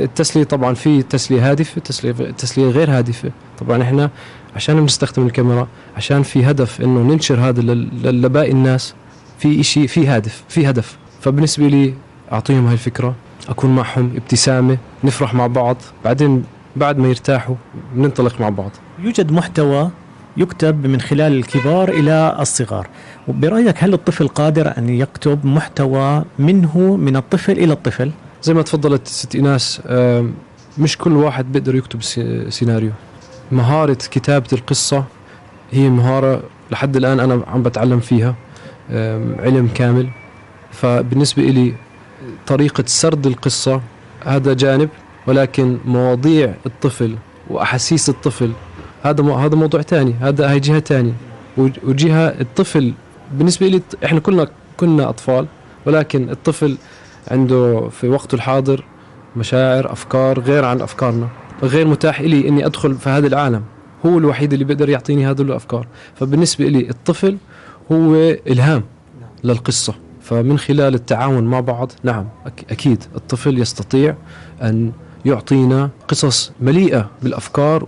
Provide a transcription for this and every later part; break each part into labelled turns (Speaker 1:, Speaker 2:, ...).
Speaker 1: التسلية طبعا في تسلية هادفة، تسلية غير هادفة. طبعا احنا عشان بنستخدم الكاميرا عشان في هدف انه ننشر هذا لباقي الناس، في اشي في هدف. فبالنسبة لي اعطيهم هاي الفكرة، اكون معهم، ابتسامة، نفرح مع بعض، بعدين بعد ما يرتاحوا ننطلق مع بعض.
Speaker 2: يوجد محتوى يكتب من خلال الكبار إلى الصغار، وبرأيك هل الطفل قادر أن يكتب محتوى من الطفل إلى الطفل؟
Speaker 1: زي ما تفضلت ست إيناس، مش كل واحد بيقدر يكتب سيناريو. مهارة كتابة القصة هي مهارة لحد الآن أنا عم بتعلم فيها، علم كامل. فبالنسبة إلي طريقة سرد القصة هذا جانب، ولكن مواضيع الطفل وأحاسيس الطفل هذا موضوع تاني، هاي جهة تانية. وجهة الطفل بالنسبة لي إحنا كلنا أطفال، ولكن الطفل عنده في وقته الحاضر مشاعر، أفكار غير عن أفكارنا، غير متاح إلي إني أدخل في هذا العالم. هو الوحيد اللي بيقدر يعطيني هذه الأفكار. فبالنسبة لي الطفل هو إلهام للقصة. فمن خلال التعاون مع بعض، نعم أكيد الطفل يستطيع أن يعطينا قصص مليئة بالأفكار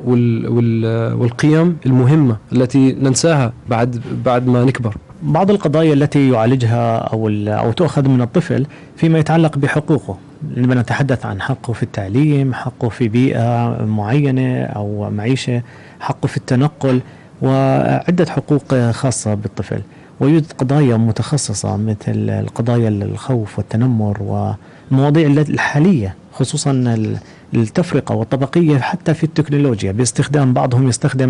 Speaker 1: والقيم المهمة التي ننساها بعد ما نكبر.
Speaker 2: بعض القضايا التي يعالجها أو تؤخذ من الطفل فيما يتعلق بحقوقه، لما نتحدث عن حقه في التعليم، حقه في بيئة معينة أو معيشة، حقه في التنقل، وعدة حقوق خاصة بالطفل. ويوجد قضايا متخصصة مثل القضايا الخوف والتنمر والمواضيع الحالية، خصوصا التفرقة والطبقية حتى في التكنولوجيا، باستخدام بعضهم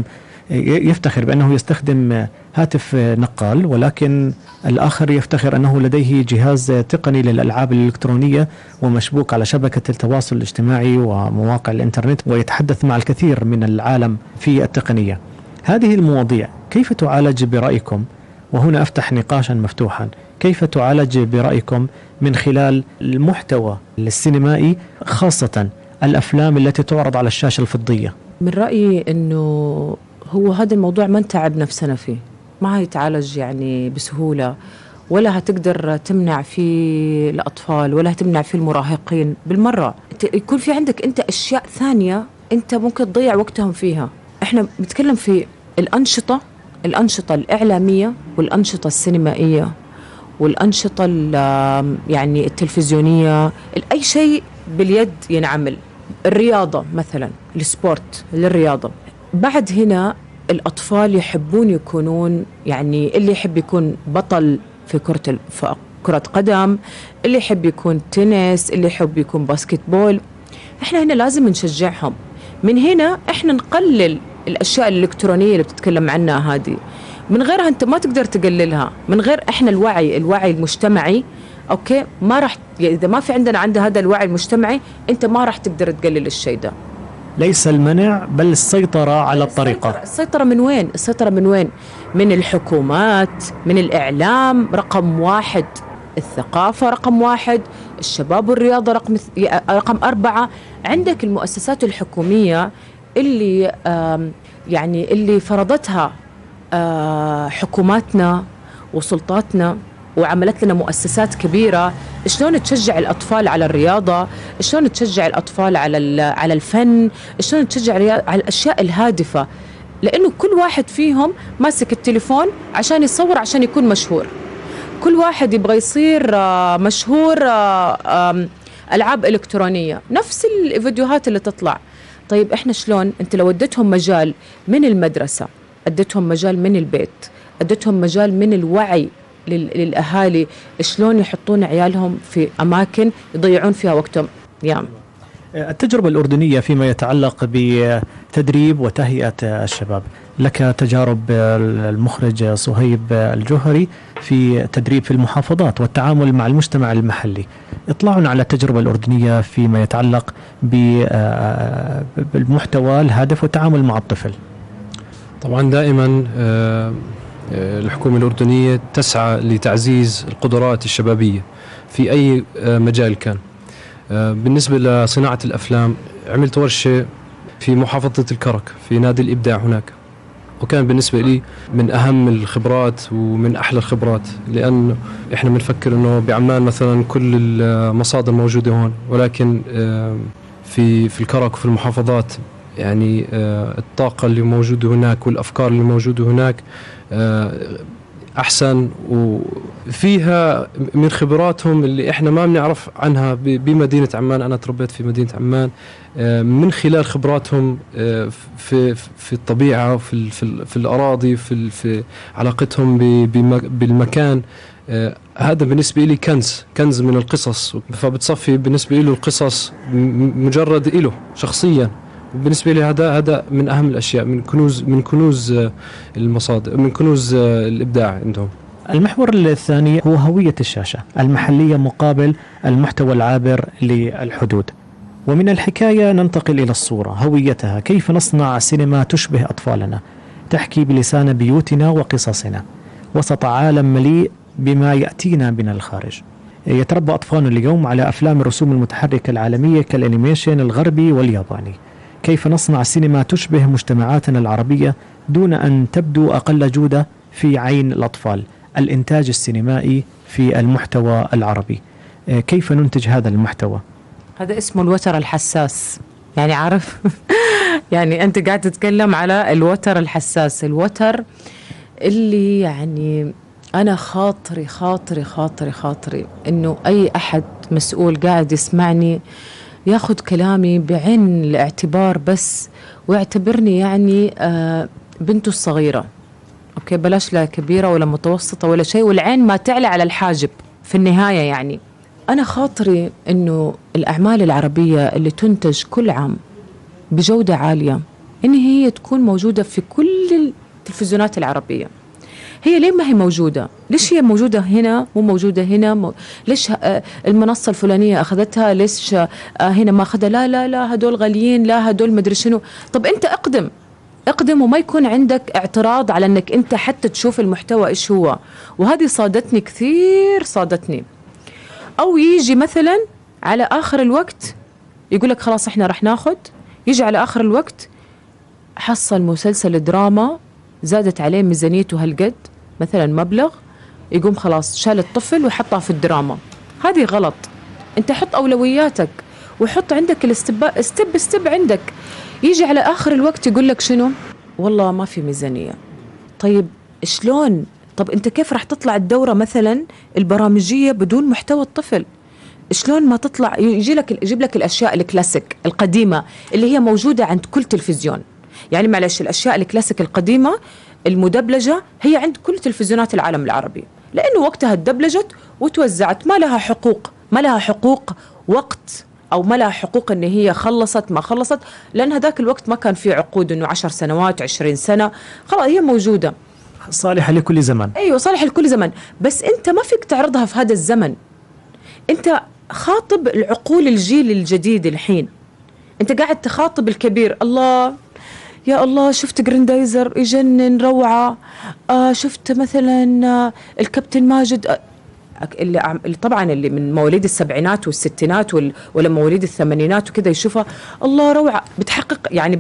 Speaker 2: يفتخر بأنه يستخدم هاتف نقال، ولكن الآخر يفتخر أنه لديه جهاز تقني للألعاب الإلكترونية ومشبوك على شبكة التواصل الاجتماعي ومواقع الإنترنت، ويتحدث مع الكثير من العالم في التقنية. هذه المواضيع كيف تعالج برأيكم؟ وهنا أفتح نقاشا مفتوحا. كيف تعالج برأيكم من خلال المحتوى السينمائي، خاصة الأفلام التي تعرض على الشاشة الفضية؟
Speaker 3: من رأيي أنه هو هذا الموضوع ما نتعب نفسنا فيه، ما هيتعالج يعني بسهولة، ولا هتقدر تمنع فيه الأطفال ولا هتمنع فيه المراهقين بالمرة. يكون في عندك أنت أشياء ثانية أنت ممكن تضيع وقتهم فيها. إحنا بنتكلم في الأنشطة الإعلامية والأنشطة السينمائية والأنشطة يعني التلفزيونية، أي شيء باليد ينعمل. الرياضة مثلا، السبورت للرياضة. بعد هنا الأطفال يحبون يكونون، يعني اللي يحب يكون بطل في كرة قدم، اللي يحب يكون تنس، اللي يحب يكون باسكت بول. احنا هنا لازم نشجعهم. من هنا احنا نقلل الأشياء الإلكترونية اللي بتتكلم عنها هذه، من غيرها أنت ما تقدر تقللها. من غير إحنا الوعي المجتمعي، أوكي، ما راح، إذا ما في عندنا هذا الوعي المجتمعي أنت ما راح تقدر تقلل الشيء ده.
Speaker 2: ليس المنع بل السيطرة على الطريقة.
Speaker 3: السيطرة من وين؟ السيطرة من وين؟ من الحكومات، من الإعلام رقم 1، الثقافة رقم 1، الشباب والرياضة رقم 4. عندك المؤسسات الحكومية اللي يعني اللي فرضتها حكوماتنا وسلطاتنا وعملت لنا مؤسسات كبيرة. شلون تشجع الأطفال على الرياضة، شلون تشجع الأطفال على الفن، شلون تشجع على الأشياء الهادفة. لأنه كل واحد فيهم ماسك التليفون عشان يصور، عشان يكون مشهور. كل واحد يبغى يصير مشهور، ألعاب إلكترونية، نفس الفيديوهات اللي تطلع. طيب إحنا شلون؟ أنت لو اديتهم مجال من المدرسة، اديتهم مجال من البيت، اديتهم مجال من الوعي للأهالي، شلون يحطون عيالهم في أماكن يضيعون فيها وقتهم.
Speaker 2: التجربة الأردنية فيما يتعلق بتدريب وتهيئة الشباب، لك تجارب المخرج صهيب الجوهري في تدريب في المحافظات والتعامل مع المجتمع المحلي. اطلعنا على التجربة الأردنية فيما يتعلق بالمحتوى الهادف والتعامل مع الطفل.
Speaker 1: طبعا دائما الحكومة الأردنية تسعى لتعزيز القدرات الشبابية في أي مجال كان. بالنسبة لصناعة الأفلام، عملت ورشة في محافظة الكرك في نادي الإبداع هناك، وكان بالنسبة لي من أهم الخبرات ومن أحلى الخبرات، لأن إحنا بنفكر إنه بعمان مثلا كل المصادر موجودة هون، ولكن في الكرك وفي المحافظات، يعني الطاقة اللي موجودة هناك والأفكار اللي موجودة هناك أحسن، وفيها من خبراتهم اللي إحنا ما بنعرف عنها بمدينة عمان. أنا تربيت في مدينة عمان، من خلال خبراتهم في الطبيعة في الأراضي، في علاقتهم بالمكان. هذا بالنسبة لي كنز من القصص، فبتصفي بالنسبة له القصص مجرد له شخصيا. بالنسبة لي هذا من أهم الأشياء، من كنوز المصادر، من كنوز الإبداع عندهم.
Speaker 2: المحور الثاني هو هوية الشاشة المحلية مقابل المحتوى العابر للحدود. ومن الحكاية ننتقل إلى الصورة، هويتها، كيف نصنع سينما تشبه أطفالنا، تحكي بلسان بيوتنا وقصصنا وسط عالم مليء بما يأتينا من الخارج. يتربى أطفالنا اليوم على أفلام الرسوم المتحركة العالمية كالأنيميشن الغربي والياباني. كيف نصنع سينما تشبه مجتمعاتنا العربية دون أن تبدو أقل جودة في عين الأطفال؟ الإنتاج السينمائي في المحتوى العربي، كيف ننتج هذا المحتوى؟
Speaker 3: هذا اسمه الوتر الحساس، يعني عارف يعني أنت قاعد تتكلم على الوتر الحساس، الوتر اللي يعني أنا خاطري خاطري خاطري خاطري إنه أي أحد مسؤول قاعد يسمعني ياخد كلامي بعين الاعتبار بس، ويعتبرني يعني بنته الصغيرة. أوكي، بلاش لا كبيرة ولا متوسطة ولا شيء، والعين ما تعلى على الحاجب في النهاية. يعني أنا خاطري إنه الأعمال العربية اللي تنتج كل عام بجودة عالية إن هي تكون موجودة في كل التلفزيونات العربية. هي ليه ما هي موجودة؟ ليش هي موجودة هنا مو موجودة هنا؟ ليش المنصة الفلانية أخذتها، ليش هنا ما أخذها؟ لا لا لا، هدول غاليين، لا هدول مدري شنو. طب أنت اقدم وما يكون عندك اعتراض على أنك أنت حتى تشوف المحتوى إيش هو. وهذه صادتني كثير، صادتني. أو يجي مثلا على آخر الوقت يقول لك خلاص إحنا رح ناخد، يجي على آخر الوقت حصل مسلسل دراما زادت عليه ميزانيته هالقد مثلا مبلغ، يقوم خلاص شال الطفل وحطها في الدراما. هذه غلط. انت حط أولوياتك وحط عندك ستيب عندك. يجي على آخر الوقت يقول لك شنو؟ والله ما في ميزانية. طيب شلون؟ طب انت كيف رح تطلع الدورة مثلا البرامجية بدون محتوى الطفل؟ شلون ما تطلع؟ يجيب لك الأشياء الكلاسيك القديمة اللي هي موجودة عند كل تلفزيون. يعني معلش، الأشياء الكلاسيك القديمة المدبلجة هي عند كل تلفزيونات العالم العربي، لأنه وقتها اتدبلجت وتوزعت، ما لها حقوق وقت، أو ما لها حقوق إن هي خلصت ما خلصت، لأن هذاك الوقت ما كان في عقود إنه 10 سنوات 20 سنة، خلاص هي موجودة
Speaker 2: صالحة لكل زمن.
Speaker 3: أيوة صالحة لكل زمن، بس أنت ما فيك تعرضها في هذا الزمن. أنت خاطب العقول الجيل الجديد الحين، أنت قاعد تخاطب الكبير. الله يا الله، شفت جريندايزر يجنن روعة، شفت مثلا الكابتن ماجد، اللي طبعا اللي من مواليد السبعينات والستينات ولا مواليد الثمانينات وكذا يشوفها، الله روعة، بتحقق يعني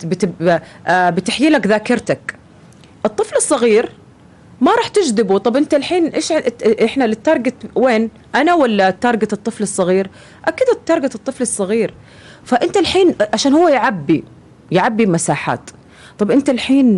Speaker 3: بتحيي لك ذاكرتك. الطفل الصغير ما راح تجذبه. طب انت الحين ايش احنا التارجت وين؟ انا ولا التارجت الطفل الصغير؟ اكيد التارجت الطفل الصغير. فانت الحين عشان هو يعبي مساحات. طب انت الحين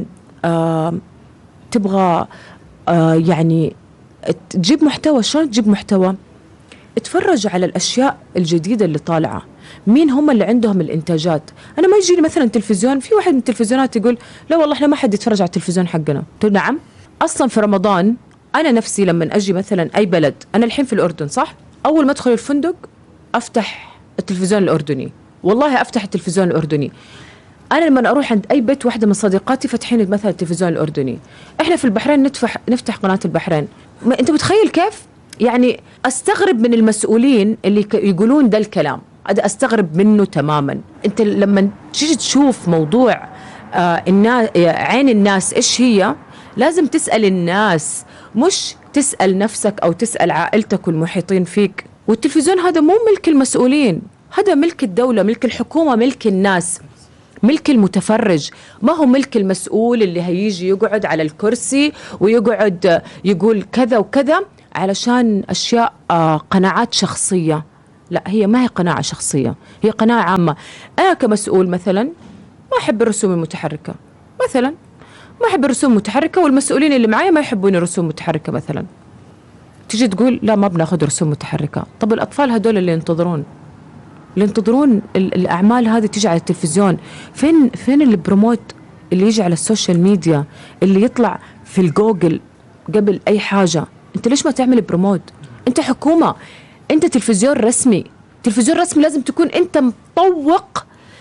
Speaker 3: تبغى يعني تجيب محتوى. شلون تجيب محتوى؟ اتفرج على الاشياء الجديدة اللي طالعة. مين هم اللي عندهم الانتاجات؟ انا ما يجي لي مثلا تلفزيون، في واحد من التلفزيونات يقول لا والله احنا ما حد يتفرج على التلفزيون حقنا. تقول نعم. اصلا في رمضان انا نفسي لما اجي مثلا اي بلد، انا الحين في الاردن صح، اول ما ادخل الفندق افتح التلفزيون الاردني، والله افتح التلفزيون الاردني. انا لما اروح عند اي بيت، واحده من صديقاتي فاتحين مثلا التلفزيون الاردني، احنا في البحرين نفتح قناه البحرين. انت متخيل كيف؟ يعني استغرب من المسؤولين اللي يقولون ده الكلام، هذا استغرب منه تماما. انت لما تيجي تشوف موضوع عين الناس ايش هي، لازم تسأل الناس، مش تسأل نفسك أو تسأل عائلتك والمحيطين فيك. والتلفزيون هذا مو ملك المسؤولين، هذا ملك الدولة، ملك الحكومة، ملك الناس، ملك المتفرج. ما هو ملك المسؤول اللي هيجي يقعد على الكرسي ويقعد يقول كذا وكذا علشان أشياء قناعات شخصية. لا، هي ما هي قناعة شخصية، هي قناعة عامة. أنا كمسؤول مثلا ما أحب الرسوم المتحركة مثلا، ما أحب الرسوم المتحركة، والمسؤولين اللي معايا ما يحبون الرسوم المتحركة مثلا. تجي تقول لا ما بناخذ رسوم متحركة. طب الأطفال هدول اللي ينتظرون الأعمال هذه تيجي على التلفزيون، فين البروموت اللي يجي على السوشيال ميديا، اللي يطلع في الجوجل قبل أي حاجة؟ أنت ليش ما تعمل بروموت؟ أنت حكومة، أنت تلفزيون رسمي، لازم تكون أنت مطوق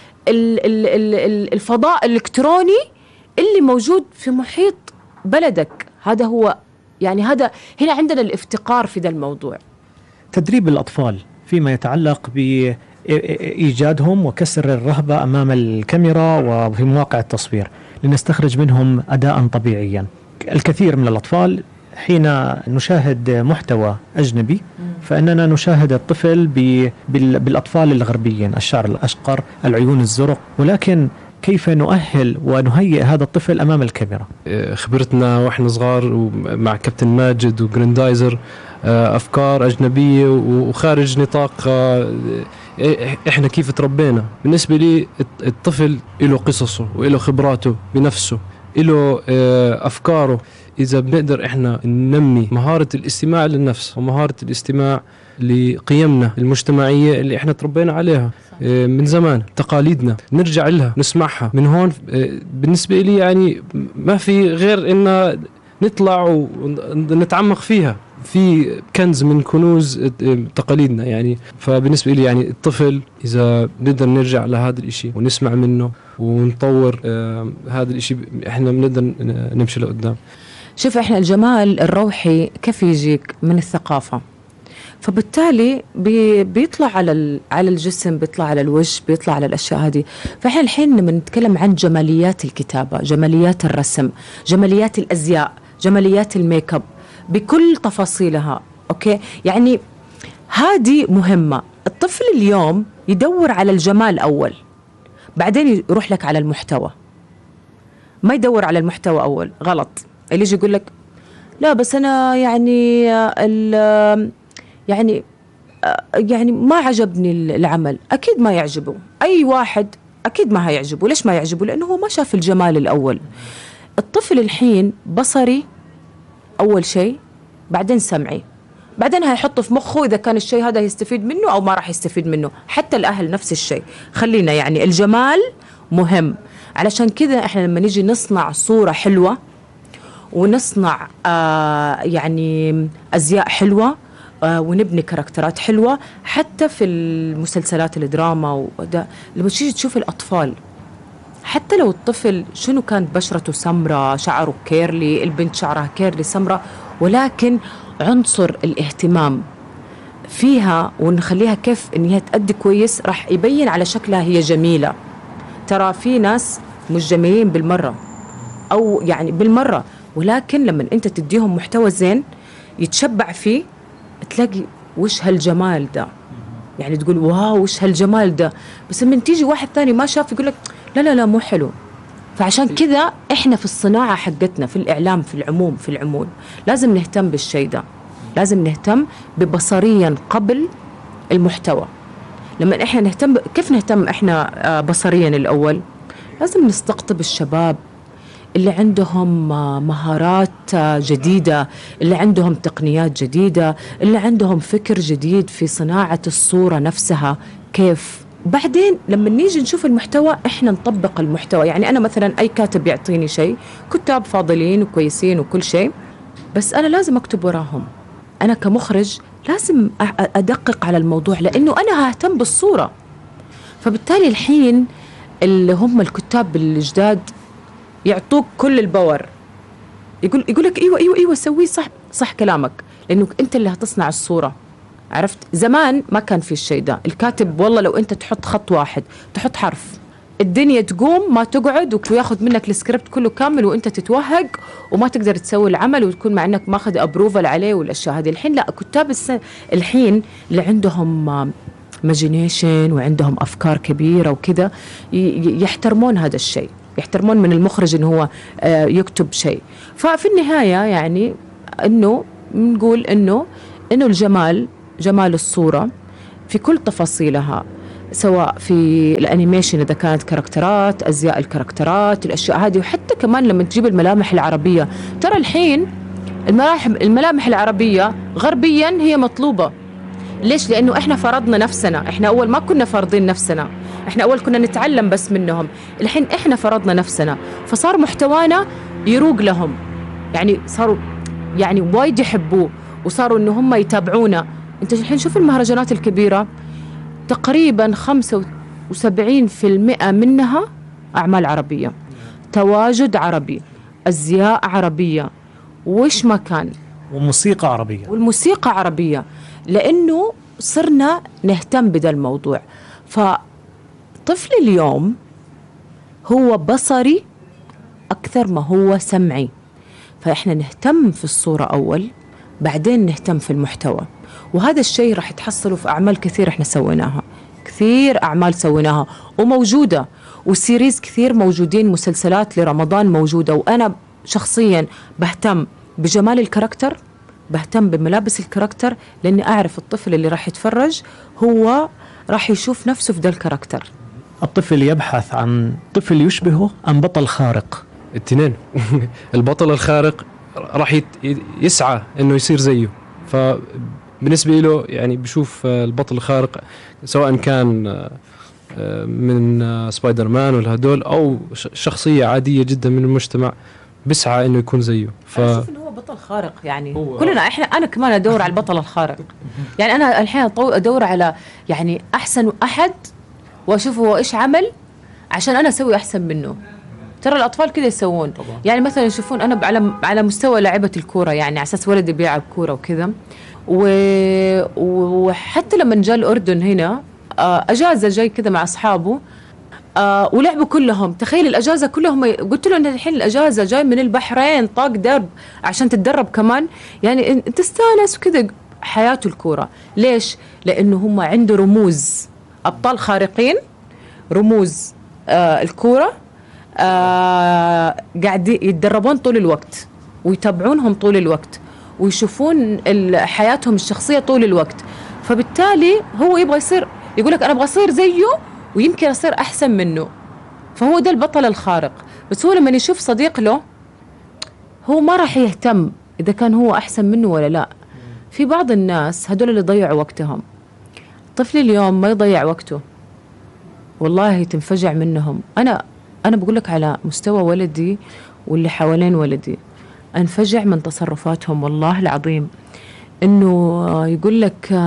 Speaker 3: الفضاء الإلكتروني اللي موجود في محيط بلدك. هذا هو يعني، هذا هنا عندنا الافتقار في ذا الموضوع.
Speaker 2: تدريب الأطفال فيما يتعلق بإيجادهم وكسر الرهبة أمام الكاميرا وفي مواقع التصوير لنستخرج منهم أداء طبيعيا. الكثير من الأطفال حين نشاهد محتوى أجنبي فإننا نشاهد الطفل بالأطفال الغربيين، الشعر الأشقر، العيون الزرق، ولكن كيف نؤهل ونهيئ هذا الطفل أمام الكاميرا؟
Speaker 1: خبرتنا وإحنا صغار مع كابتن ماجد وجريندايزر أفكار أجنبية وخارج نطاق إحنا كيف تربينا. بالنسبة لي الطفل له قصصه وله خبراته بنفسه، له أفكاره. إذا بنقدر إحنا ننمي مهارة الاستماع للنفس ومهارة الاستماع لقيمنا المجتمعية اللي إحنا تربينا عليها من زمان، تقاليدنا نرجع لها نسمعها من هون. بالنسبة لي يعني ما في غير إن نطلع ونتعمق فيها، في كنز من كنوز تقاليدنا يعني. فبالنسبة لي يعني الطفل إذا نقدر نرجع لهذا الإشي ونسمع منه ونطور هذا الإشي، إحنا بنقدر نمشي لقدام.
Speaker 3: شوف، إحنا الجمال الروحي كيف يجيك من الثقافة، فبالتالي بيطلع على الجسم، بيطلع على الوجه، بيطلع على الأشياء هذه. فإحنا الحين لما نتكلم عن جماليات الكتابة، جماليات الرسم، جماليات الأزياء، جماليات الميك اب بكل تفاصيلها، أوكي؟ يعني هذه مهمة. الطفل اليوم يدور على الجمال أول، بعدين يروح لك على المحتوى. ما يدور على المحتوى أول، غلط. اللي يجي يقول لك لا بس أنا يعني ما عجبني العمل. أكيد ما يعجبه، أي واحد أكيد ما هيعجبه. ليش ما يعجبه؟ لأنه هو ما شاف الجمال الأول. الطفل الحين بصري أول شيء، بعدين سمعي، بعدين هيحط في مخه إذا كان الشيء هذا يستفيد منه أو ما راح يستفيد منه. حتى الأهل نفس الشيء. خلينا يعني الجمال مهم. علشان كذا إحنا لما نيجي نصنع صورة حلوة ونصنع يعني أزياء حلوة ونبني كاركترات حلوة، حتى في المسلسلات الدراما لما تيجي تشوف الأطفال، حتى لو الطفل شنو كانت بشرته سمراء، شعره كيرلي، البنت شعرها كيرلي سمراء، ولكن عنصر الاهتمام فيها ونخليها كيف إن هي تأدي كويس راح يبين على شكلها هي جميلة. ترى في ناس مش جميلين بالمرة أو يعني بالمرة، ولكن لما أنت تديهم محتوى زين يتشبع فيه تلاقي وش هالجمال ده، يعني تقول واو وش هالجمال ده. بس لما تيجي واحد ثاني ما شاف يقول لك لا لا لا مو حلو. فعشان كذا إحنا في الصناعة حقتنا، في الإعلام، في العموم، في العمود، لازم نهتم بالشيء ده. لازم نهتم ببصريا قبل المحتوى. لما إحنا نهتم كيف نهتم إحنا بصريا الأول؟ لازم نستقطب الشباب اللي عندهم مهارات جديدة، اللي عندهم تقنيات جديدة، اللي عندهم فكر جديد في صناعة الصورة نفسها. كيف بعدين لما نيجي نشوف المحتوى إحنا نطبق المحتوى. يعني أنا مثلا أي كاتب يعطيني شيء، كتاب فاضلين وكويسين وكل شيء، بس أنا لازم أكتب وراهم. أنا كمخرج لازم أدقق على الموضوع لأنه أنا ههتم بالصورة. فبالتالي الحين اللي هم الكتاب الجداد يعطوك كل الباور، يقول لك ايوه سوي صح كلامك، لانه انت اللي هتصنع الصوره. عرفت؟ زمان ما كان في الشيء ده. الكاتب والله لو انت تحط خط واحد، تحط حرف، الدنيا تقوم ما تقعد وياخذ منك السكريبت كله كامل وانت تتوهق وما تقدر تسوي العمل وتكون مع انك ماخذ ابروفل عليه والاشياء هذه. الحين لا، كتاب الحين اللي عندهم imagination وعندهم افكار كبيره وكذا يحترمون هذا الشيء، يحترمون من المخرج إنه هو يكتب شيء. ففي النهاية يعني إنه نقول إنه الجمال، جمال الصورة في كل تفاصيلها، سواء في الانيميشن اذا كانت كاركترات، ازياء الكاركترات، الاشياء هذه. وحتى كمان لما تجيب الملامح العربيه، ترى الحين الملامح العربيه غربيا هي مطلوبه. ليش؟ لانه احنا فرضنا نفسنا. احنا اول ما كنا فارضين نفسنا، احنا اول كنا نتعلم بس منهم، الحين احنا فرضنا نفسنا، فصار محتوانا يروق لهم. يعني صاروا يعني وايد يحبوه، وصاروا انه هم يتابعونا. انت الحين شوف المهرجانات الكبيره، تقريبا 75% منها اعمال عربيه، تواجد عربي، ازياء عربيه، وش ما كان،
Speaker 2: وموسيقى عربية.
Speaker 3: والموسيقى عربيه، لانه صرنا نهتم بدا الموضوع. فطفل اليوم هو بصري اكثر ما هو سمعي، فاحنا نهتم في الصوره اول، بعدين نهتم في المحتوى. وهذا الشيء راح تحصله في أعمال كثير إحنا سويناها، كثير أعمال سويناها وموجودة، وسيريز كثير موجودين، مسلسلات لرمضان موجودة. وأنا شخصيا بهتم بجمال الكاركتر، بهتم بملابس الكاركتر، لأني أعرف الطفل اللي راح يتفرج هو راح يشوف نفسه في ذا الكاركتر.
Speaker 2: الطفل يبحث عن طفل يشبهه أم بطل خارق؟
Speaker 1: التنين. البطل الخارق راح يسعى انه يصير زيه. فبالنسبه له يعني بشوف البطل الخارق سواء كان من سبايدر مان ولا هدول، او شخصيه عاديه جدا من المجتمع بيسعى انه يكون زيه.
Speaker 3: أنا أشوف إنه هو بطل خارق، يعني كلنا أنا كمان أدور على البطل الخارق. يعني أنا الحين أدور على يعني أحسن أحد، وأشوف هو إيش عمل عشان أنا أسوي أحسن منه. ترى الأطفال كده يسوون طبعا. يعني مثلا يشوفون أنا على مستوى لاعبة الكورة، يعني على أساس ولدي بيلعب كورة وكذا، وحتى لما جاء الأردن هنا أجازة جاي كذا مع أصحابه ولعبوا كلهم. تخيل الأجازة كلهم، قلت له أنت الحين الأجازة جاي من البحرين طاق درب عشان تتدرب كمان، يعني تستانس وكذا. حياته الكورة. ليش؟ لأنه هم عنده رموز أبطال خارقين، رموز الكورة، قاعدين يتدربون طول الوقت، ويتابعونهم طول الوقت، ويشوفون حياتهم الشخصية طول الوقت. فبالتالي هو يبغى يصير، يقول لك أنا أبغى أصير زيه ويمكن أصير أحسن منه. فهو ده البطل الخارق. بس هو لما يشوف صديق له، هو ما راح يهتم إذا كان هو أحسن منه ولا لا. في بعض الناس هدول اللي ضيعوا وقتهم. طفل اليوم ما يضيع وقته، والله تنفجع منهم. أنا بقول لك على مستوى ولدي واللي حوالين ولدي، أنفجع من تصرفاتهم والله العظيم. إنه يقول لك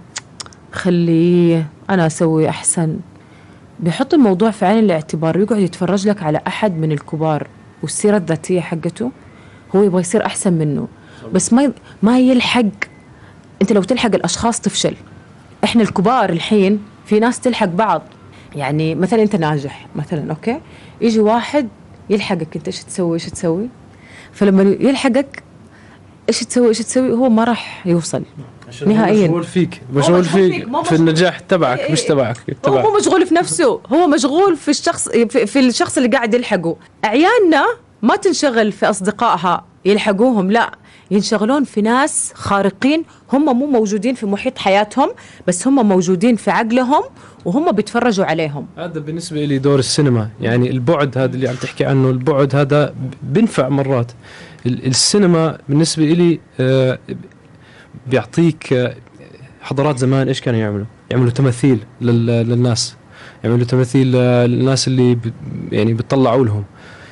Speaker 3: خليه أنا أسوي أحسن، بيحط الموضوع في عين الاعتبار، ويقعد يتفرج لك على أحد من الكبار والسيرة الذاتية حقته، هو يبغى يصير أحسن منه، بس ما يلحق. أنت لو تلحق الأشخاص تفشل. إحنا الكبار الحين في ناس تلحق بعض. يعني مثلا أنت ناجح مثلا، أوكي، يجي واحد يلحقك، أنت إيش تسوي؟ فلما يلحقك إيش تسوي؟ هو ما راح يوصل نهائيا.
Speaker 1: مشغول فيك في النجاح تبعك، مش تبعك.
Speaker 3: هو مو مشغول في نفسه، هو مشغول في الشخص اللي قاعد يلحقه. أعياننا ما تنشغل في أصدقائها يلحقوهم، لا، ينشغلون في ناس خارقين هم مو موجودين في محيط حياتهم، بس هم موجودين في عقلهم وهم بيتفرجوا عليهم.
Speaker 1: هذا بالنسبة لي دور السينما. يعني البعد هذا اللي عم تحكي عنه، البعد هذا بنفع مرات. السينما بالنسبة لي بيعطيك حضارات زمان إيش كانوا يعملوا تماثيل للناس، يعملوا تماثيل للناس اللي يعني بتطلعوا لهم.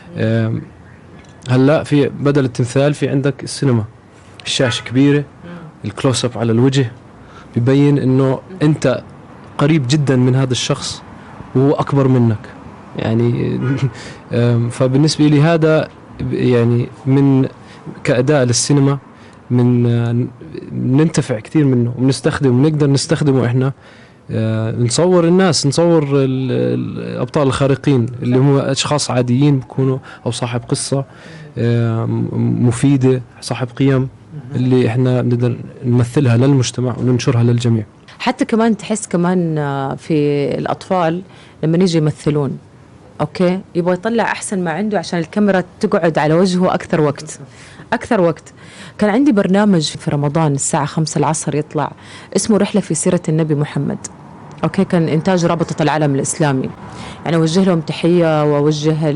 Speaker 1: هلا في بدل التمثال في عندك السينما، الشاشة كبيرة، الكلوس اب على الوجه بيبين انه انت قريب جدا من هذا الشخص وهو اكبر منك. يعني فبالنسبة لي هذا يعني من كأداء للسينما من ننتفع كثير منه، ونقدر نستخدمه احنا. نصور الناس، نصور الأبطال الخارقين اللي هم أشخاص عاديين بيكونوا، أو صاحب قصة مفيدة، صاحب قيم، اللي إحنا نقدر نمثلها للمجتمع وننشرها للجميع.
Speaker 3: حتى كمان تحس كمان في الأطفال لما نيجي يمثلون، أوكي، يبغى يطلع أحسن ما عنده عشان الكاميرا تقعد على وجهه أكثر وقت. أكثر وقت. كان عندي برنامج في رمضان الساعة 5 العصر يطلع، اسمه رحلة في سيرة النبي محمد. أوكي، كان إنتاج رابطة العالم الإسلامي. يعني أوجه لهم تحية، وأوجه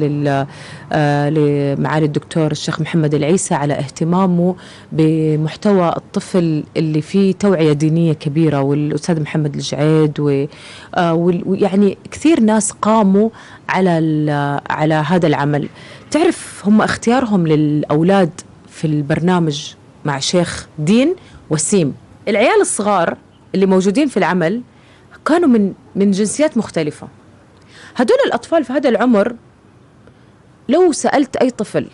Speaker 3: لمعالي الدكتور الشيخ محمد العيسى على اهتمامه بمحتوى الطفل اللي فيه توعية دينية كبيرة، والأستاذ محمد الجعيد ويعني كثير ناس قاموا على هذا العمل. تعرف هم اختيارهم للأولاد في البرنامج مع شيخ دين وسيم. العيال الصغار اللي موجودين في العمل كانوا من جنسيات مختلفة. هدول الأطفال في هذا العمر، لو سألت أي طفل،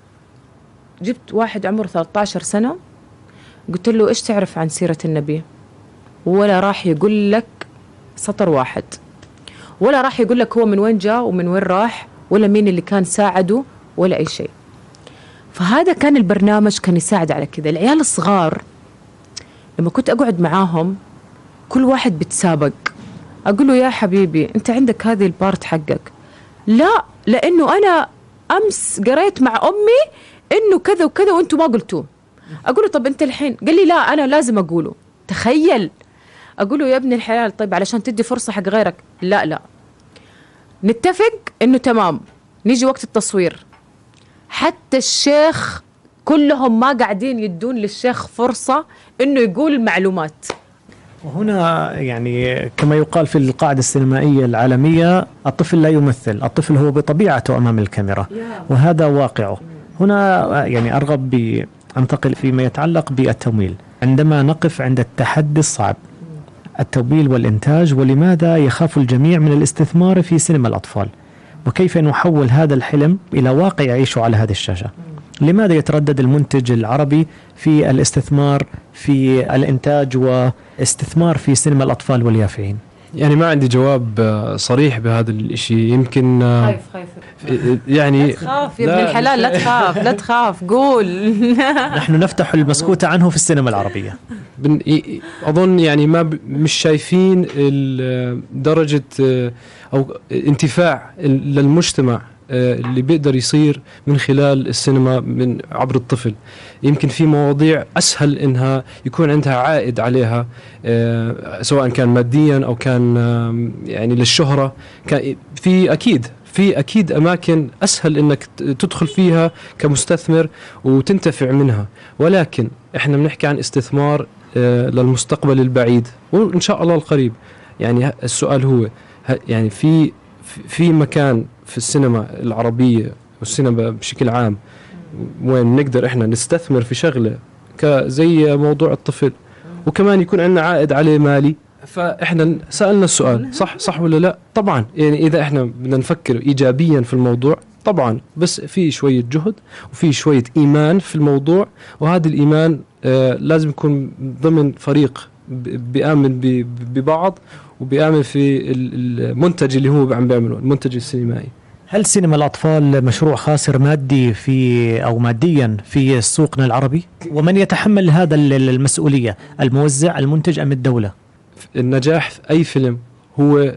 Speaker 3: جبت واحد عمره 13 سنة قلت له إيش تعرف عن سيرة النبي، ولا راح يقول لك سطر واحد، ولا راح يقول لك هو من وين جاء ومن وين راح، ولا مين اللي كان ساعده، ولا أي شيء. فهذا كان البرنامج، كان يساعد على كذا. العيال الصغار لما كنت أقعد معاهم كل واحد بتسابق، أقول له يا حبيبي أنت عندك هذه البارت حقك، لا لأنه أنا أمس قريت مع أمي إنه كذا وكذا وأنتوا ما قلتوه. أقول له طب أنت الحين، قال لي لا أنا لازم أقوله. تخيل. أقول له يا ابن الحلال طيب علشان تدي فرصة حق غيرك، لا نتفق إنه تمام، نيجي وقت التصوير حتى الشيخ كلهم ما قاعدين يدون للشيخ فرصة إنه يقول معلومات.
Speaker 2: وهنا يعني كما يقال في القاعدة السينمائية العالمية، الطفل لا يمثل، الطفل هو بطبيعته أمام الكاميرا، وهذا واقعه. هنا يعني أرغب بأنتقل فيما يتعلق بالتمويل. عندما نقف عند التحدي الصعب، التمويل والإنتاج، ولماذا يخاف الجميع من الاستثمار في سينما الأطفال، وكيف نحول هذا الحلم إلى واقع يعيشه على هذه الشاشة؟ لماذا يتردد المنتج العربي في الاستثمار في الإنتاج واستثمار في سينما الأطفال واليافعين؟
Speaker 1: يعني ما عندي جواب صريح بهذا الشيء. يمكن
Speaker 3: خايف
Speaker 1: يعني
Speaker 3: لا تخاف يا ابن الحلال، لا تخاف قول.
Speaker 2: نحن نفتح المسكوت عنه في السينما العربية.
Speaker 1: أظن يعني مش شايفين درجة أو انتفاع للمجتمع اللي بيقدر يصير من خلال السينما من عبر الطفل. يمكن في مواضيع أسهل إنها يكون عندها عائد عليها، سواء كان ماديا أو كان يعني للشهرة. في أكيد أماكن أسهل إنك تدخل فيها كمستثمر وتنتفع منها، ولكن إحنا بنحكي عن استثمار للمستقبل البعيد وإن شاء الله القريب. يعني السؤال هو يعني في مكان في السينما العربية والسينما بشكل عام وين نقدر إحنا نستثمر في شغلة زي موضوع الطفل وكمان يكون عندنا عائد عليه مالي؟ فإحنا سألنا السؤال صح ولا لا؟ طبعا يعني إذا إحنا بدنا نفكر إيجابيا في الموضوع طبعا، بس في شوية جهد وفي شوية إيمان في الموضوع، وهذا الإيمان لازم يكون ضمن فريق بيآمن ببعض وبيآمن في المنتج اللي هو عم بيعمله، المنتج السينمائي.
Speaker 2: هل سينما الأطفال مشروع خاسر مادي أو ماديا في سوقنا العربي؟ ومن يتحمل هذا المسؤولية، الموزع، المنتج أم الدولة؟
Speaker 1: النجاح في أي فيلم هو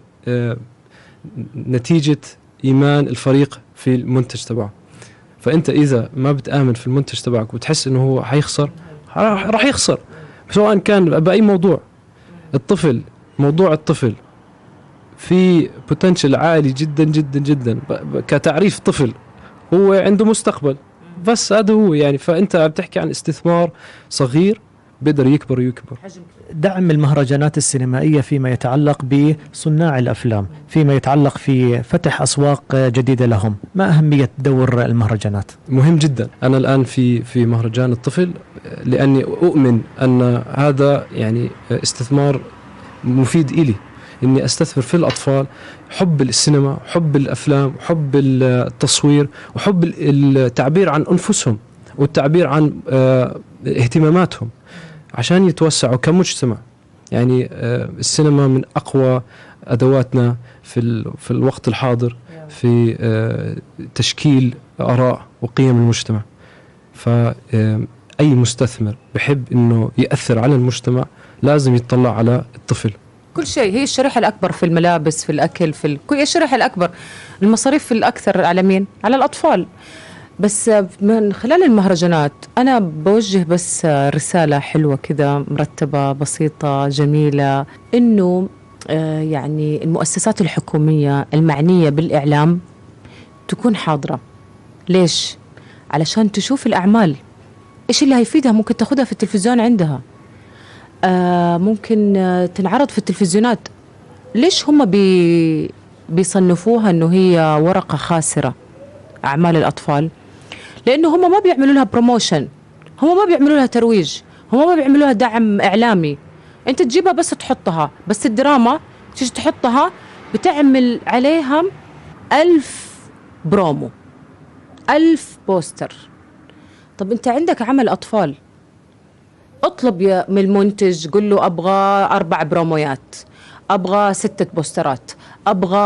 Speaker 1: نتيجة إيمان الفريق في المنتج تبعه. فأنت إذا ما بتآمن في المنتج تبعك وتحس إنه هو حيخسر، راح يخسر، سواء كان بأي موضوع. موضوع الطفل في بوتنشل عالي جدا جدا جدا كتعريف طفل، هو عنده مستقبل، بس هذا هو يعني. فأنت بتحكي عن استثمار صغير بيقدر يكبر ويكبر.
Speaker 2: دعم المهرجانات السينمائية فيما يتعلق بصناع الأفلام، فيما يتعلق في فتح أسواق جديدة لهم، ما أهمية دور المهرجانات؟
Speaker 1: مهم جدا. أنا الآن في مهرجان الطفل لأني أؤمن أن هذا يعني استثمار مفيد إلي، إني أستثمر في الأطفال. حب السينما، حب الأفلام، حب التصوير، وحب التعبير عن أنفسهم والتعبير عن اهتماماتهم عشان يتوسعوا كمجتمع. يعني السينما من أقوى أدواتنا في الوقت الحاضر في تشكيل آراء وقيم المجتمع. فأي مستثمر بحب إنه يأثر على المجتمع لازم يتطلع على الطفل.
Speaker 3: كل شيء، هي الشريحة الأكبر في الملابس، في الأكل، كل الشريحة الأكبر. المصاريف الأكثر على مين؟ على الأطفال. بس من خلال المهرجانات أنا بوجه بس رسالة حلوة كذا مرتبة بسيطة جميلة، إنه يعني المؤسسات الحكومية المعنية بالإعلام تكون حاضرة. ليش؟ علشان تشوف الأعمال، إيش اللي هيفيدها، ممكن تاخدها في التلفزيون عندها، ممكن تنعرض في التلفزيونات. ليش هم بيصنفوها إنه هي ورقة خاسرة أعمال الأطفال؟ لأنه هم ما بيعملوا لها بروموشن، هم ما بيعملوا لها ترويج، هم ما بيعملوا لها دعم إعلامي. أنت تجيبها بس تحطها، بس الدراما تيجي تحطها بتعمل عليها 1000 برومو، 1000 بوستر. طب أنت عندك عمل أطفال، اطلب من المنتج، قل له أبغى 4 برومويات، أبغى 6 بوسترات، أبغى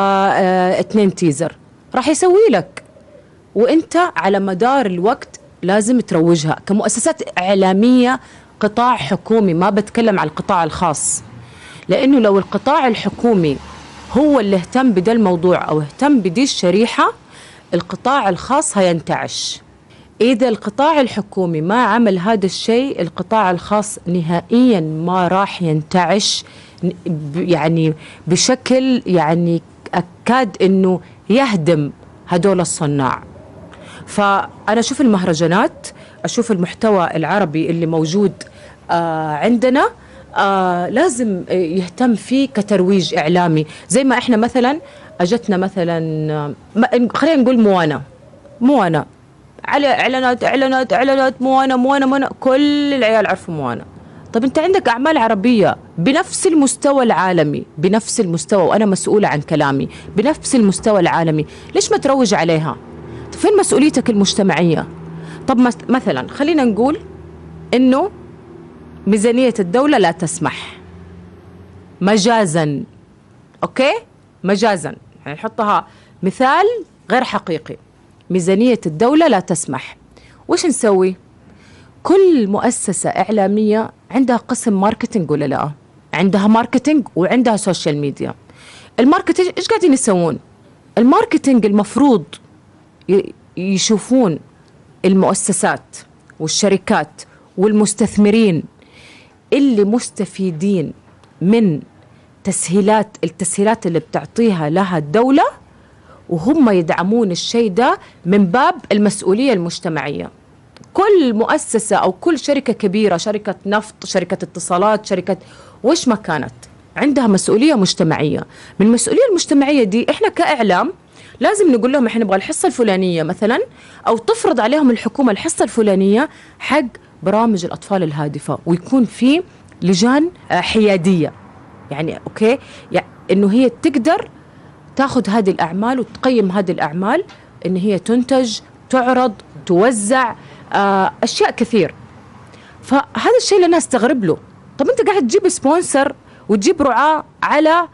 Speaker 3: 2 تيزر، راح يسوي لك. وانت على مدار الوقت لازم تروجها كمؤسسات إعلامية، قطاع حكومي، ما بتكلم على القطاع الخاص. لأنه لو القطاع الحكومي هو اللي اهتم بدا الموضوع أو اهتم بدي الشريحة، القطاع الخاص هينتعش. إذا القطاع الحكومي ما عمل هذا الشيء، القطاع الخاص نهائيا ما راح ينتعش، يعني بشكل يعني أكاد أنه يهدم هدول الصناع. فأنا أشوف المهرجانات، أشوف المحتوى العربي اللي موجود عندنا لازم يهتم فيه كترويج إعلامي. زي ما إحنا مثلا أجتنا مثلا خلينا نقول موانا على إعلانات موانا، كل العيال عرفوا موانا. طب أنت عندك أعمال عربية بنفس المستوى العالمي، بنفس المستوى، وأنا مسؤولة عن كلامي، بنفس المستوى العالمي، ليش ما تروج عليها؟ فين مسؤوليتك المجتمعية؟ طب مثلا خلينا نقول إنه ميزانية الدولة لا تسمح، مجازا، أوكي؟ مجازا، يعني نحطها مثال غير حقيقي. ميزانية الدولة لا تسمح، وش نسوي؟ كل مؤسسة إعلامية عندها قسم ماركتينج ولا لا؟ عندها ماركتينج وعندها سوشيال ميديا. الماركتينج إيش قاعدين يسوون؟ الماركتينج المفروض يشوفون المؤسسات والشركات والمستثمرين اللي مستفيدين من التسهيلات اللي بتعطيها لها الدولة، وهم يدعمون الشيء ده من باب المسؤولية المجتمعية. كل مؤسسة أو كل شركة كبيرة، شركة نفط، شركة اتصالات، شركة وش ما كانت، عندها مسؤولية مجتمعية. من المسؤولية المجتمعية دي إحنا كإعلام لازم نقول لهم إحنا نبغى الحصة الفلانية مثلا، أو تفرض عليهم الحكومة الحصة الفلانية حق برامج الأطفال الهادفة، ويكون في لجان حيادية، يعني أوكي، يعني إنه هي تقدر تاخذ هذه الأعمال وتقيم هذه الأعمال، إن هي تنتج، تعرض، توزع، أشياء كثير. فهذا الشيء اللي أنا أستغرب له. طب أنت قاعد تجيب سبونسر وتجيب رعاة على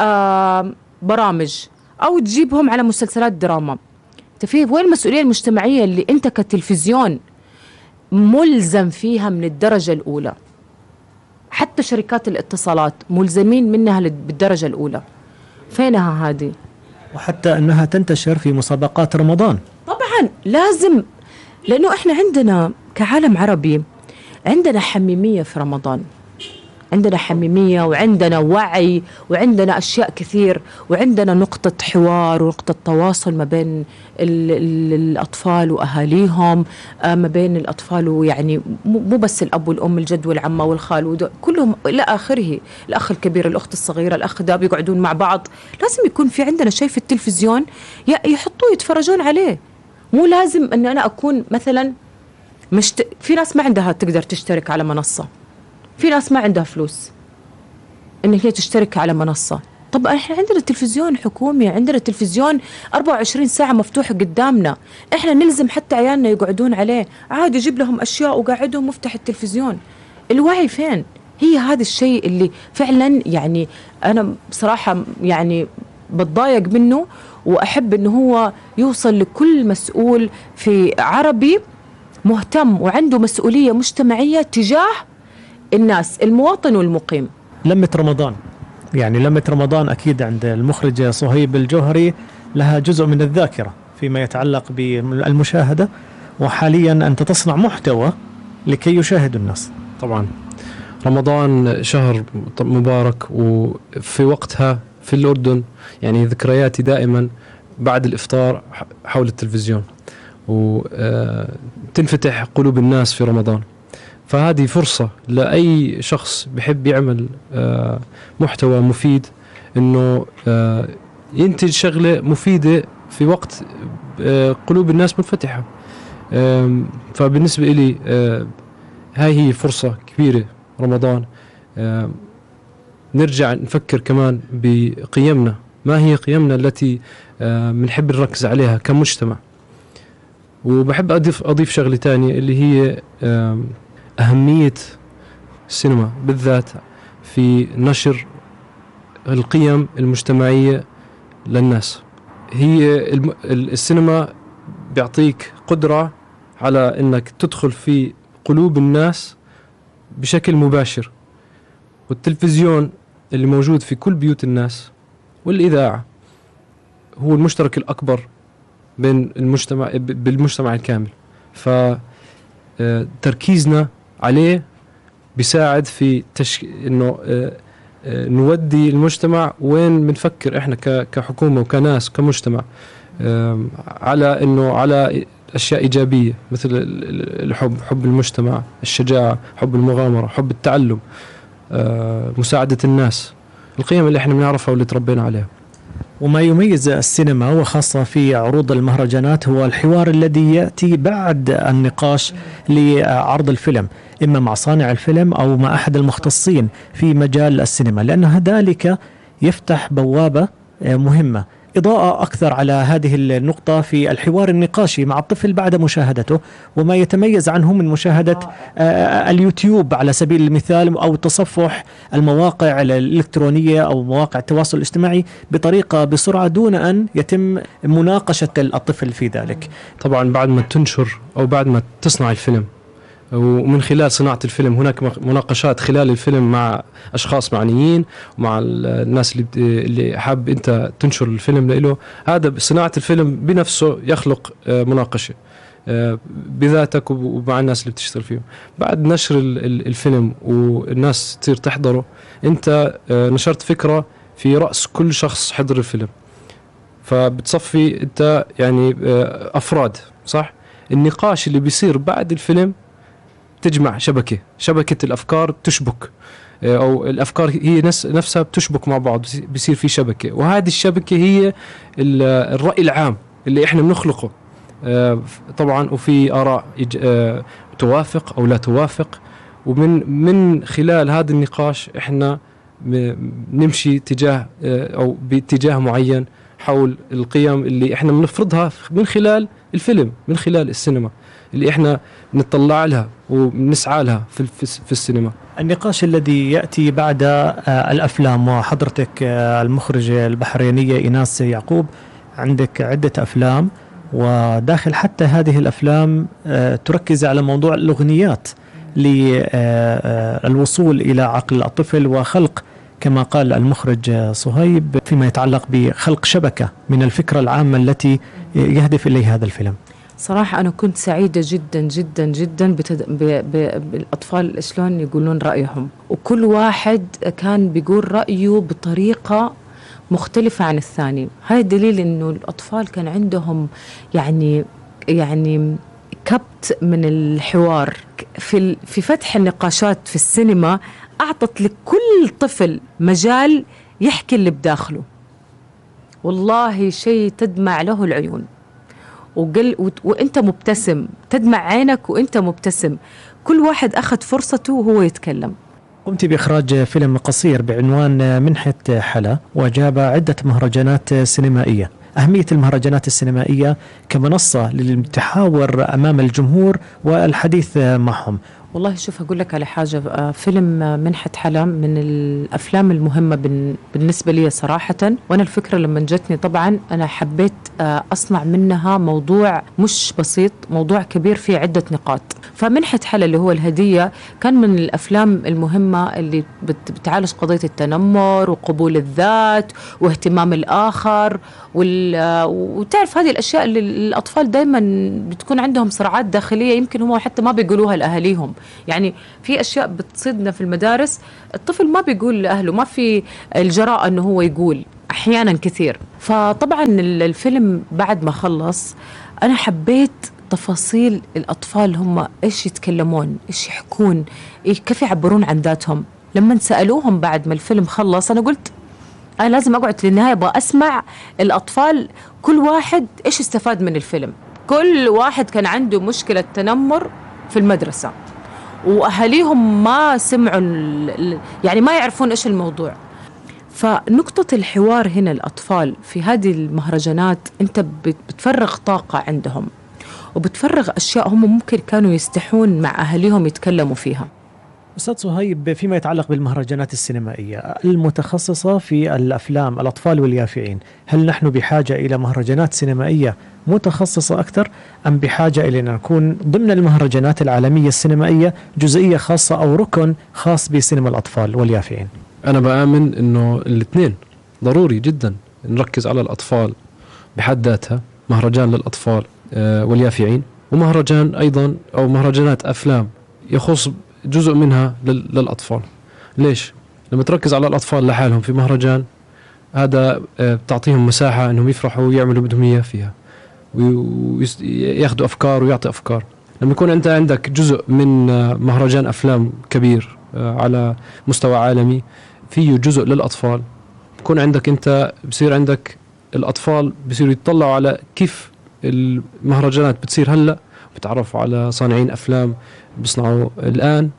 Speaker 3: برامج، أو تجيبهم على مسلسلات دراما. وين المسؤولية المجتمعية اللي أنت كتلفزيون ملزم فيها من الدرجة الأولى؟ حتى شركات الاتصالات ملزمين منها بالدرجة الأولى. فينها هذه؟
Speaker 2: وحتى أنها تنتشر في مسابقات رمضان.
Speaker 3: طبعا لازم، لأنه إحنا عندنا كعالم عربي عندنا حميمية في رمضان، عندنا حميمية وعندنا وعي وعندنا أشياء كثير، وعندنا نقطة حوار ونقطة تواصل ما بين الأطفال وأهاليهم، ما بين الأطفال ويعني مو بس الأب والأم، الجد والعمة والخال كلهم إلى آخره، الأخ الكبير، الأخت الصغيرة، الأخ ده، بيقعدون مع بعض. لازم يكون في عندنا شيء في التلفزيون يحطوه يتفرجون عليه. مو لازم أن أنا أكون مثلا في ناس ما عندها تقدر تشترك على منصة، في ناس ما عندها فلوس إن هي تشترك على منصة. طب إحنا عندنا تلفزيون حكومي، عندنا تلفزيون 24 ساعة مفتوح قدامنا، إحنا نلزم حتى عيالنا يقعدون عليه، عادي يجيب لهم أشياء وقاعدهم مفتح التلفزيون. الوعي فين؟ هي هذا الشيء اللي فعلا يعني أنا بصراحة يعني بتضايق منه، وأحب إنه هو يوصل لكل مسؤول في عربي مهتم وعنده مسؤولية مجتمعية تجاه الناس، المواطن والمقيم.
Speaker 2: لمة رمضان، يعني لمة رمضان أكيد عند المخرجة صهيب الجوهري لها جزء من الذاكرة، فيما يتعلق بالمشاهدة، وحاليا أنت تصنع محتوى لكي يشاهد الناس.
Speaker 1: طبعا رمضان شهر مبارك، وفي وقتها في الأردن يعني ذكرياتي دائما بعد الإفطار حول التلفزيون، وتنفتح قلوب الناس في رمضان. فهذه فرصة لأي شخص بحب يعمل محتوى مفيد إنه ينتج شغلة مفيدة في وقت قلوب الناس منفتحة. فبالنسبة إلي هاي هي فرصة كبيرة رمضان، نرجع نفكر كمان بقيمنا، ما هي قيمنا التي بنحب نركز عليها كمجتمع. وبحب أضيف شغلة تانية اللي هي أهمية السينما بالذات في نشر القيم المجتمعية للناس. هي السينما بيعطيك قدرة على أنك تدخل في قلوب الناس بشكل مباشر، والتلفزيون اللي موجود في كل بيوت الناس والإذاعة هو المشترك الأكبر بين بالمجتمع الكامل. فتركيزنا عليه بيساعد في إنه نودي المجتمع وين بنفكر إحنا كحكومة وكناس كمجتمع، على إنه على أشياء إيجابية مثل حب المجتمع، الشجاعة، حب المغامرة، حب التعلم، مساعدة الناس، القيم اللي إحنا بنعرفها واللي تربينا عليها.
Speaker 2: وما يميز السينما وخاصة في عروض المهرجانات هو الحوار الذي يأتي بعد النقاش لعرض الفيلم، إما مع صانع الفيلم أو مع أحد المختصين في مجال السينما، لأن ذلك يفتح بوابة مهمة. إضاءة أكثر على هذه النقطة في الحوار النقاشي مع الطفل بعد مشاهدته، وما يتميز عنه من مشاهدة اليوتيوب على سبيل المثال، أو تصفح المواقع الإلكترونية أو مواقع التواصل الاجتماعي بطريقة بسرعة دون أن يتم مناقشة الطفل في ذلك.
Speaker 1: طبعا بعد ما تنشر أو بعد ما تصنع الفيلم، ومن خلال صناعة الفيلم هناك مناقشات خلال الفيلم مع أشخاص معنيين ومع الناس اللي حاب أنت تنشر الفيلم له. هذا صناعة الفيلم بنفسه يخلق مناقشة بذاتك ومع الناس اللي بتشتغل فيهم. بعد نشر الفيلم والناس تصير تحضره، أنت نشرت فكرة في رأس كل شخص حضر الفيلم، فبتصفي أنت يعني أفراد صح. النقاش اللي بيصير بعد الفيلم تجمع شبكة الأفكار، تشبك أو الأفكار هي نفسها بتشبك مع بعض، بيصير في شبكة، وهذه الشبكة هي الرأي العام اللي إحنا بنخلقه طبعا، وفي آراء توافق أو لا توافق، ومن خلال هذا النقاش إحنا نمشي تجاه أو باتجاه معين حول القيم اللي إحنا بنفرضها من خلال الفيلم، من خلال السينما اللي إحنا نطلع لها ونسعى لها في السينما.
Speaker 2: النقاش الذي يأتي بعد الأفلام، وحضرتك المخرجة البحرينية إيناس يعقوب عندك عدة أفلام، وداخل حتى هذه الأفلام تركز على موضوع الأغنيات للوصول إلى عقل الطفل وخلق، كما قال المخرج صهيب، فيما يتعلق بخلق شبكة من الفكرة العامة التي يهدف إليها هذا الفيلم.
Speaker 3: صراحة أنا كنت سعيدة جدا جدا جدا بالأطفال شلون يقولون رأيهم، وكل واحد كان بيقول رأيه بطريقة مختلفة عن الثاني. هاي دليل إنه الأطفال كان عندهم يعني كبت من الحوار في فتح النقاشات في السينما. أعطت لكل طفل مجال يحكي اللي بداخله، والله شيء تدمع له العيون، وانت مبتسم، تدمع عينك وانت مبتسم. كل واحد أخذ فرصته وهو يتكلم.
Speaker 2: قمت بإخراج فيلم قصير بعنوان منحة حلا، وجاب عدة مهرجانات سينمائية. أهمية المهرجانات السينمائية كمنصة للتحاور أمام الجمهور والحديث معهم،
Speaker 3: والله شوف أقول لك على حاجة، فيلم منحة حلم من الأفلام المهمة بالنسبة لي صراحة. وأنا الفكرة لما جتني طبعا أنا حبيت أصنع منها موضوع مش بسيط، موضوع كبير فيه عدة نقاط. فمنحة حلم اللي هو الهدية كان من الأفلام المهمة اللي بتعالج قضية التنمر وقبول الذات واهتمام الآخر وتعرف هذه الأشياء اللي الأطفال دايما بتكون عندهم صراعات داخلية يمكن هم حتى ما بيقولوها لأهاليهم. يعني في أشياء بتصيدنا في المدارس الطفل ما بيقول لأهله، ما في الجراءة أنه هو يقول أحيانا كثير. فطبعا الفيلم بعد ما خلص أنا حبيت تفاصيل الأطفال، هم إيش يتكلمون، إيش يحكون، كيف يعبرون عن ذاتهم. لما سألوهم بعد ما الفيلم خلص أنا قلت أنا لازم أقعد للنهاية أبغى أسمع الأطفال كل واحد إيش استفاد من الفيلم. كل واحد كان عنده مشكلة تنمر في المدرسة وأهاليهم ما سمعوا يعني ما يعرفون إيش الموضوع. فنقطة الحوار هنا الأطفال في هذه المهرجانات أنت بتفرغ طاقة عندهم وبتفرغ أشياء هم ممكن كانوا يستحون مع أهاليهم يتكلموا فيها.
Speaker 2: أستاذ صهيب، فيما يتعلق بالمهرجانات السينمائية المتخصصة في الأفلام الأطفال واليافعين، هل نحن بحاجة إلى مهرجانات سينمائية متخصصة أكثر أم بحاجة إلى أن نكون ضمن المهرجانات العالمية السينمائية جزئية خاصة أو ركن خاص بسينما الأطفال واليافعين؟
Speaker 1: أنا بآمن أنه الاثنين ضروري جدا نركز على الأطفال بحد ذاتها، مهرجان للأطفال واليافعين، ومهرجان أيضا أو مهرجانات أفلام يخص جزء منها للأطفال. ليش؟ لما تركز على الأطفال لحالهم في مهرجان هذا بتعطيهم مساحة أنهم يفرحوا ويعملوا بدهم إياه فيها وياخدوا أفكار ويعطي أفكار. لما يكون أنت عندك جزء من مهرجان أفلام كبير على مستوى عالمي فيه جزء للأطفال، بكون عندك أنت بصير عندك الأطفال بصيروا يتطلعوا على كيف المهرجانات بتصير هلأ، بتعرفوا على صانعين أفلام بيصنعوا الآن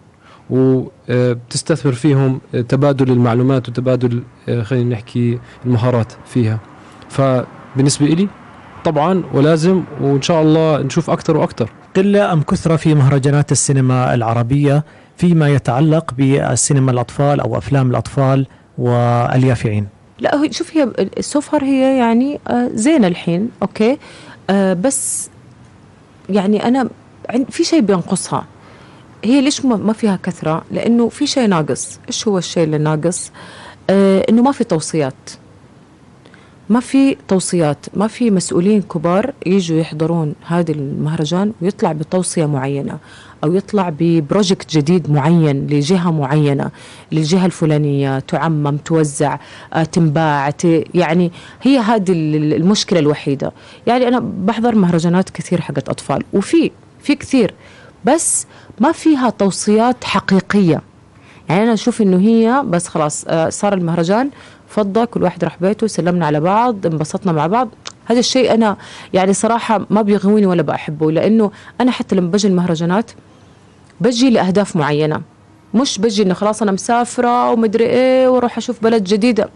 Speaker 1: وبتستثمر فيهم تبادل المعلومات وتبادل خلينا نحكي المهارات فيها. فبالنسبة إلي طبعا ولازم، وإن شاء الله نشوف أكتر وأكتر.
Speaker 2: قلة أم كثرة في مهرجانات السينما العربية فيما يتعلق بالسينما الأطفال أو أفلام الأطفال واليافعين؟
Speaker 3: لا شوف، هي السفر هي يعني زين الحين أوكي، بس يعني أنا في شيء بينقصها. هي ليش ما فيها كثرة؟ لأنه في شيء ناقص. إيش هو الشيء اللي ناقص؟ إنه ما في توصيات، ما في مسؤولين كبار يجوا يحضرون هذا المهرجان ويطلع بتوصية معينة أو يطلع ببروجكت جديد معين لجهة معينة، للجهة الفلانية، تعمم، توزع، تنباع، يعني هي هذه المشكلة الوحيدة. يعني أنا بحضر مهرجانات كثير حقت أطفال وفي كثير، بس ما فيها توصيات حقيقية. يعني أنا أشوف إنه هي بس خلاص صار المهرجان فضة، كل واحد راح بيته، سلمنا على بعض، انبسطنا مع بعض. هذا الشيء أنا يعني صراحة ما بيغويني ولا بحبه، لأنه أنا حتى لما بجي المهرجانات بجي لأهداف معينة، مش بجي إنه خلاص أنا مسافرة ومدري إيه وروح أشوف بلد جديدة.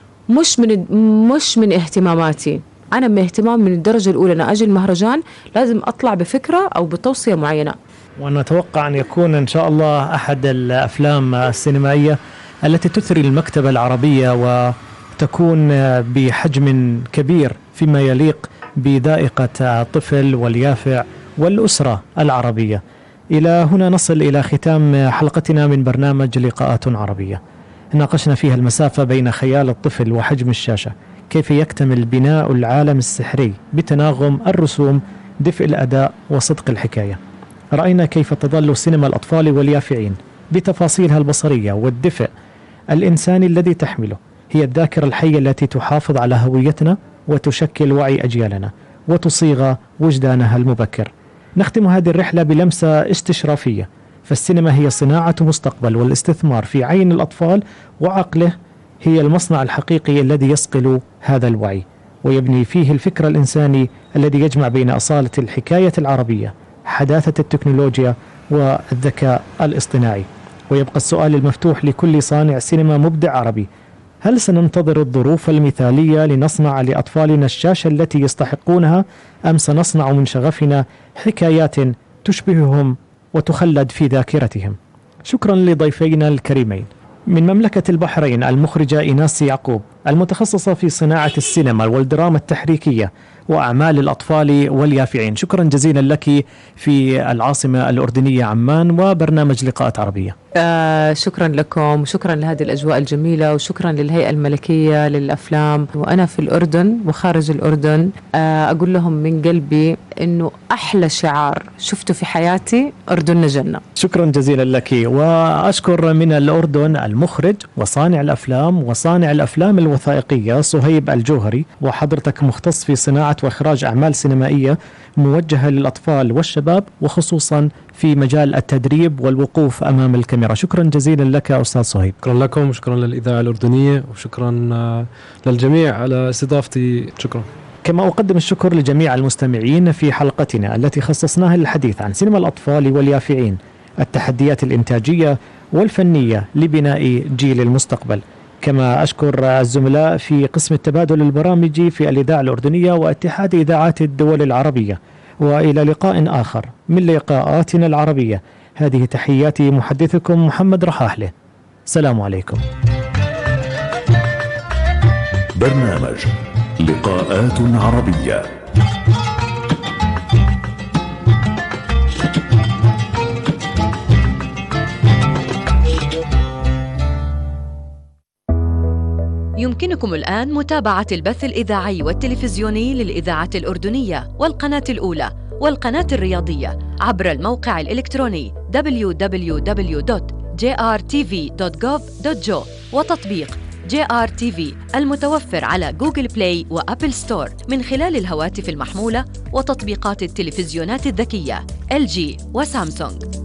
Speaker 3: مش من اهتماماتي. أنا من اهتمام من الدرجة الأولى أنا أجي المهرجان لازم أطلع بفكرة أو بتوصية معينة.
Speaker 2: وأنا أتوقع أن يكون إن شاء الله أحد الأفلام السينمائية التي تثري المكتبة العربية وتكون بحجم كبير فيما يليق بذائقة الطفل واليافع والأسرة العربية. إلى هنا نصل إلى ختام حلقتنا من برنامج لقاءات عربية، ناقشنا فيها المسافة بين خيال الطفل وحجم الشاشة، كيف يكتمل بناء العالم السحري بتناغم الرسوم، دفء الأداء وصدق الحكاية. رأينا كيف تظل سينما الأطفال واليافعين بتفاصيلها البصرية والدفء الإنساني الذي تحمله هي الذاكرة الحية التي تحافظ على هويتنا وتشكل وعي أجيالنا وتصيغ وجدانها المبكر. نختم هذه الرحلة بلمسة استشرافية، فالسينما هي صناعة مستقبل، والاستثمار في عين الأطفال وعقله هي المصنع الحقيقي الذي يصقل هذا الوعي ويبني فيه الفكر الإنساني الذي يجمع بين أصالة الحكاية العربية، حداثة التكنولوجيا والذكاء الاصطناعي. ويبقى السؤال المفتوح لكل صانع سينما مبدع عربي: هل سننتظر الظروف المثالية لنصنع لأطفالنا الشاشة التي يستحقونها، أم سنصنع من شغفنا حكايات تشبههم وتخلد في ذاكرتهم. شكرا لضيفينا الكريمين. من مملكة البحرين المخرجة إيناس يعقوب المتخصصة في صناعة السينما والدراما التحريكية وأعمال الأطفال واليافعين، شكرا جزيلا لك في العاصمة الأردنية عمان وبرنامج لقاءات عربية.
Speaker 3: شكرا لكم وشكرا لهذه الأجواء الجميلة وشكرا للهيئة الملكية للأفلام وأنا في الأردن وخارج الأردن. أقول لهم من قلبي أنه أحلى شعار شفته في حياتي أردننا جنة.
Speaker 2: شكرا جزيلا لك. وأشكر من الأردن المخرج وصانع الأفلام وصانع الأفلام الوثائقية صهيب الجوهري، وحضرتك مختص في صناعة وإخراج أعمال سينمائية موجهة للأطفال والشباب وخصوصا في مجال التدريب والوقوف أمام الكاميرا. شكرا جزيلا لك أستاذ صهيب.
Speaker 1: شكرا لكم وشكرا للإذاعة الأردنية وشكرا للجميع على استضافتي. شكرا.
Speaker 2: كما أقدم الشكر لجميع المستمعين في حلقتنا التي خصصناها للحديث عن سينما الأطفال واليافعين، التحديات الإنتاجية والفنية لبناء جيل المستقبل. كما أشكر الزملاء في قسم التبادل البرامجي في الإذاعة الأردنية واتحاد إذاعات الدول العربية. وإلى لقاء آخر من لقاءاتنا العربية. هذه تحياتي محدثكم محمد رحاحله. السلام عليكم.
Speaker 4: برنامج لقاءات عربية.
Speaker 5: يمكنكم الآن متابعة البث الإذاعي والتلفزيوني للإذاعة الأردنية والقناة الأولى والقناة الرياضية عبر الموقع الإلكتروني www.jrtv.gov.jo وتطبيق JRTV المتوفر على جوجل بلاي وأبل ستور من خلال الهواتف المحمولة وتطبيقات التلفزيونات الذكية LG وسامسونج.